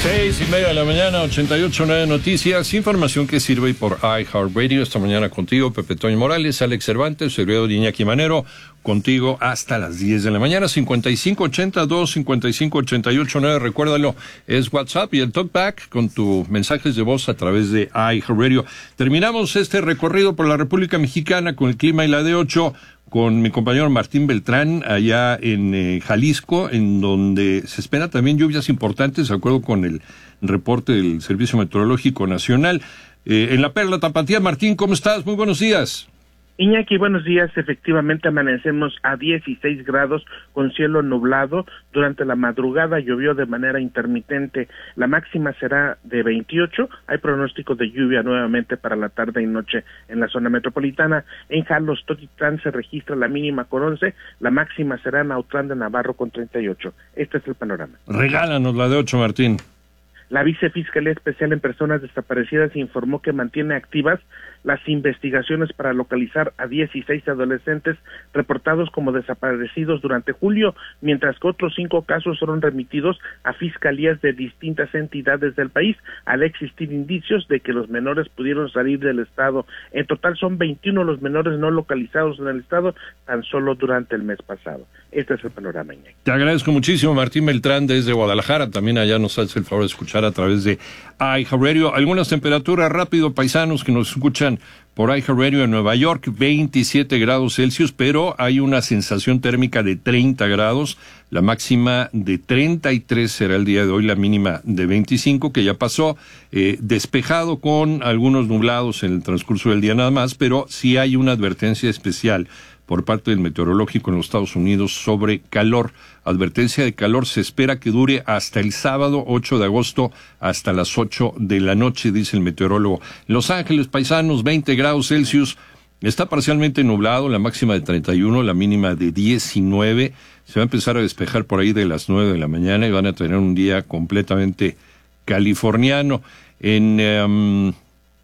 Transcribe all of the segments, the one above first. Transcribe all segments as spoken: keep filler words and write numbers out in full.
Seis y media de la mañana, ochenta y ocho punto nueve Noticias, información que sirve por iHeartRadio. Esta mañana contigo, Pepe Toño Morales, Alex Cervantes, servidor Iñaki Manero, contigo hasta las diez de la mañana. Cincuenta y cinco ochenta y dos, cincuenta y cinco ochenta y ocho nueve, recuérdalo, es WhatsApp y el Talkback con tus mensajes de voz a través de iHeartRadio. Terminamos este recorrido por la República Mexicana con el clima y la D ocho, con mi compañero Martín Beltrán, allá en eh, Jalisco, en donde se espera también lluvias importantes, de acuerdo con el reporte del Servicio Meteorológico Nacional. Eh, en la Perla Tapatía, Martín, ¿cómo estás? Muy buenos días. Iñaki, buenos días. Efectivamente amanecemos a dieciséis grados con cielo nublado. Durante la madrugada llovió de manera intermitente. La máxima será de veintiocho. Hay pronóstico de lluvia nuevamente para la tarde y noche en la zona metropolitana. En Jalos, Totitlán se registra la mínima con once. La máxima será en Autlán de Navarro con treinta y ocho. Este es el panorama. Regálanos la de ocho, Martín. La Vicefiscalía Especial en Personas Desaparecidas informó que mantiene activas las investigaciones para localizar a dieciséis adolescentes reportados como desaparecidos durante julio, mientras que otros cinco casos fueron remitidos a fiscalías de distintas entidades del país, al existir indicios de que los menores pudieron salir del estado. En total son veintiuno los menores no localizados en el estado tan solo durante el mes pasado. Este es el panorama, Iñaki. Te agradezco muchísimo, Martín Beltrán, desde Guadalajara. También allá nos hace el favor de escuchar a través de iHeartRadio. Algunas temperaturas rápido, paisanos que nos escuchan por iHeartRadio en Nueva York, veintisiete grados Celsius, pero hay una sensación térmica de treinta grados, la máxima de treinta y tres será el día de hoy, la mínima de veinticinco, que ya pasó, eh, despejado con algunos nublados en el transcurso del día nada más, pero sí hay una advertencia especial por parte del meteorológico en los Estados Unidos sobre calor. Advertencia de calor se espera que dure hasta el sábado ocho de agosto, hasta las ocho de la noche, dice el meteorólogo. Los Ángeles, paisanos, veinte grados Celsius, está parcialmente nublado, la máxima de treinta y uno, la mínima de diecinueve. Se va a empezar a despejar por ahí de las nueve de la mañana y van a tener un día completamente californiano. En um,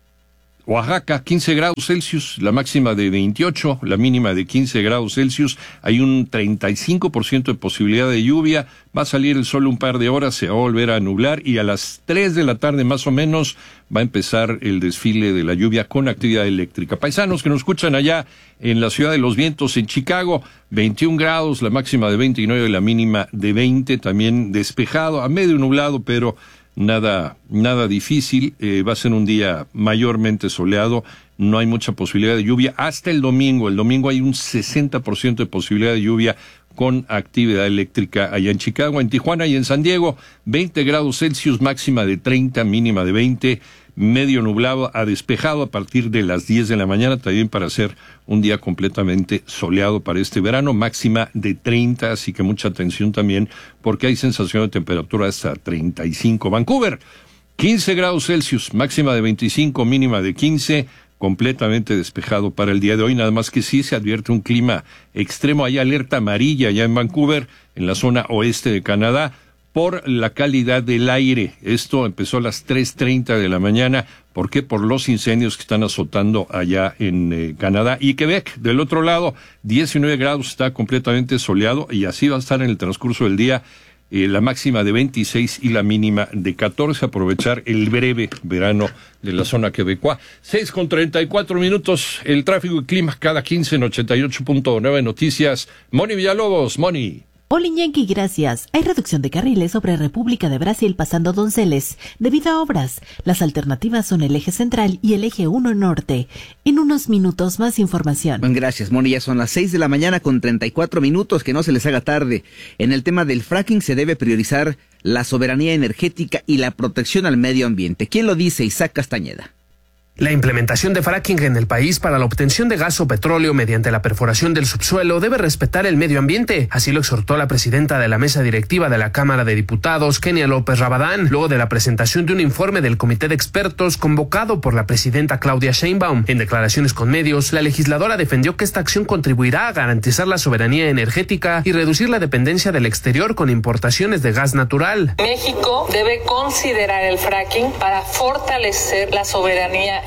Oaxaca, quince grados Celsius, la máxima de veintiocho, la mínima de quince grados Celsius. Hay un treinta y cinco por ciento de posibilidad de lluvia. Va a salir el sol un par de horas, se va a volver a nublar y a las tres de la tarde más o menos va a empezar el desfile de la lluvia con actividad eléctrica. Paisanos que nos escuchan allá en la Ciudad de los Vientos, en Chicago, veintiún grados, la máxima de veintinueve, la mínima de veinte, también despejado, a medio nublado, pero Nada, nada difícil, eh, va a ser un día mayormente soleado, no hay mucha posibilidad de lluvia hasta el domingo. El domingo hay un sesenta por ciento de posibilidad de lluvia con actividad eléctrica allá en Chicago. En Tijuana y en San Diego, veinte grados Celsius, máxima de treinta, mínima de veinte, medio nublado a despejado a partir de las diez de la mañana, también para hacer un día completamente soleado para este verano, máxima de treinta, así que mucha atención también, porque hay sensación de temperatura hasta treinta y cinco. Vancouver, quince grados Celsius, máxima de veinticinco, mínima de quince, completamente despejado para el día de hoy, nada más que sí se advierte un clima extremo. Hay alerta amarilla ya en Vancouver, en la zona oeste de Canadá, por la calidad del aire. Esto empezó a las tres treinta de la mañana. ¿Por qué? Por los incendios que están azotando allá en eh, Canadá y Quebec. Del otro lado, diecinueve grados, está completamente soleado y así va a estar en el transcurso del día. Eh, la máxima de veintiséis y la mínima de catorce, aprovechar el breve verano de la zona quebecoa. seis con treinta y cuatro minutos, el tráfico y clima cada quince en ochenta y ocho punto nueve Noticias. Moni Villalobos, Moni. Hola Iñaki, gracias. Hay reducción de carriles sobre República de Brasil pasando Donceles, debido a obras. Las alternativas son el eje central y el eje uno norte. En unos minutos más información. Bueno, gracias, Moni. Ya son las seis de la mañana con treinta y cuatro minutos, que no se les haga tarde. En el tema del fracking se debe priorizar la soberanía energética y la protección al medio ambiente. ¿Quién lo dice? Isaac Castañeda. La implementación de fracking en el país para la obtención de gas o petróleo mediante la perforación del subsuelo debe respetar el medio ambiente. Así lo exhortó la presidenta de la mesa directiva de la Cámara de Diputados, Kenia López Rabadán, luego de la presentación de un informe del comité de expertos convocado por la presidenta Claudia Sheinbaum. En declaraciones con medios, la legisladora defendió que esta acción contribuirá a garantizar la soberanía energética y reducir la dependencia del exterior con importaciones de gas natural. México debe considerar el fracking para fortalecer la soberanía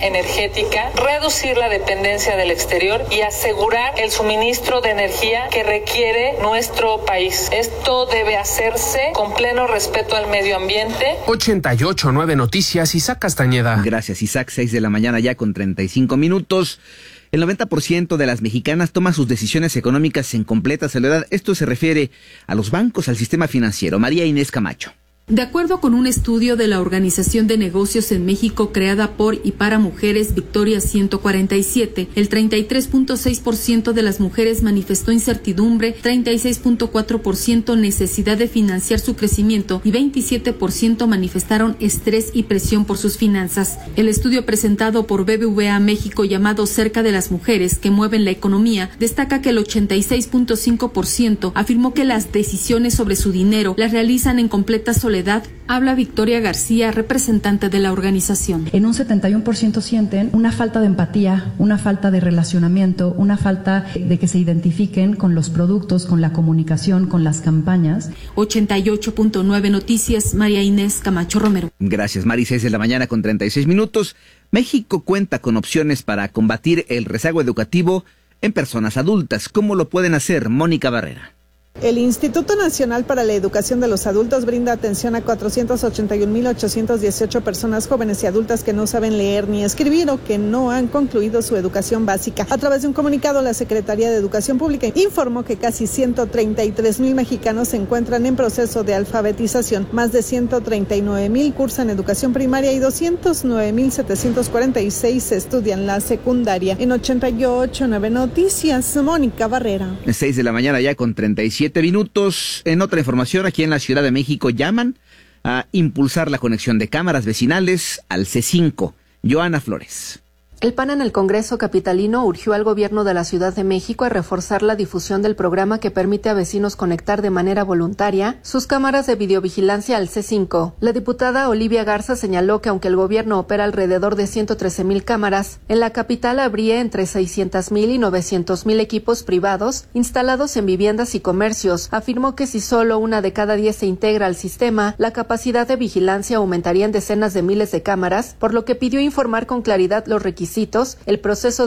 energética, reducir la dependencia del exterior y asegurar el suministro de energía que requiere nuestro país. Esto debe hacerse con pleno respeto al medio ambiente. ochenta y ocho punto nueve Noticias, Isaac Castañeda. Gracias, Isaac. seis de la mañana ya con treinta y cinco minutos. El noventa por ciento de las mexicanas toma sus decisiones económicas en completa soledad. Esto se refiere a los bancos, al sistema financiero. María Inés Camacho. De acuerdo con un estudio de la Organización de Negocios en México creada por y para mujeres Victoria ciento cuarenta y siete, el treinta y tres punto seis por ciento de las mujeres manifestó incertidumbre, treinta y seis punto cuatro por ciento necesidad de financiar su crecimiento y veintisiete por ciento manifestaron estrés y presión por sus finanzas. El estudio presentado por B B V A México llamado Cerca de las Mujeres que mueven la economía destaca que el ochenta y seis punto cinco por ciento afirmó que las decisiones sobre su dinero las realizan en completa soledad. Habla Victoria García, representante de la organización. En un setenta y uno por ciento sienten una falta de empatía, una falta de relacionamiento, una falta de que se identifiquen con los productos, con la comunicación, con las campañas. ochenta y ocho punto nueve Noticias, María Inés Camacho Romero. Gracias, Mari. seis de la mañana con treinta y seis minutos. México cuenta con opciones para combatir el rezago educativo en personas adultas. ¿Cómo lo pueden hacer? Mónica Barrera. El Instituto Nacional para la Educación de los Adultos brinda atención a cuatrocientos ochenta y un mil ochocientos dieciocho personas jóvenes y adultas que no saben leer ni escribir o que no han concluido su educación básica. A través de un comunicado, la Secretaría de Educación Pública informó que casi ciento treinta y tres mil mexicanos se encuentran en proceso de alfabetización. Más de ciento treinta y nueve mil cursan educación primaria y doscientos nueve mil setecientos cuarenta y seis estudian la secundaria. En ochenta y ocho punto nueve Noticias, Mónica Barrera. seis de la mañana ya con treinta y siete minutos. En otra información, aquí en la Ciudad de México llaman a impulsar la conexión de cámaras vecinales al C cinco. Joana Flores. El P A N en el Congreso capitalino urgió al gobierno de la Ciudad de México a reforzar la difusión del programa que permite a vecinos conectar de manera voluntaria sus cámaras de videovigilancia al C cinco. La diputada Olivia Garza señaló que aunque el gobierno opera alrededor de ciento trece mil cámaras, en la capital habría entre seiscientos mil y novecientos mil equipos privados instalados en viviendas y comercios. Afirmó que si solo una de cada diez se integra al sistema, la capacidad de vigilancia aumentaría en decenas de miles de cámaras, por lo que pidió informar con claridad los requisitos, el proceso